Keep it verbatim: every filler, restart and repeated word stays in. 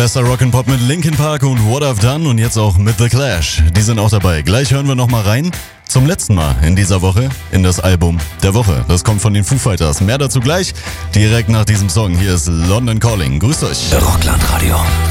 Bester Rock'n'Pop mit Linkin Park und What I've Done und jetzt auch mit The Clash. Die sind auch dabei. Gleich hören wir nochmal rein. Zum letzten Mal in dieser Woche in das Album der Woche. Das kommt von den Foo Fighters. Mehr dazu gleich direkt nach diesem Song. Hier ist London Calling. Grüßt euch. Rockland Radio.